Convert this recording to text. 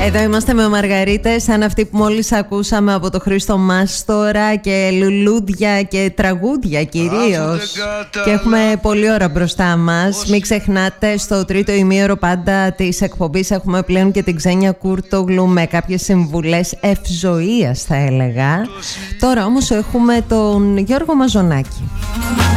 Εδώ είμαστε με μαργαρίτες σαν αυτή που μόλις ακούσαμε από το Χρήστο Μάστορα και λουλούδια και τραγούδια κυρίως. Και έχουμε πολλή ώρα μπροστά μας. Μην ξεχνάτε, στο τρίτο ημίωρο πάντα της εκπομπής έχουμε πλέον και την Ξένια Κούρτογλου με κάποιες συμβουλές ευζοίας, θα έλεγα. Τώρα όμως έχουμε τον Γιώργο Μαζονάκη.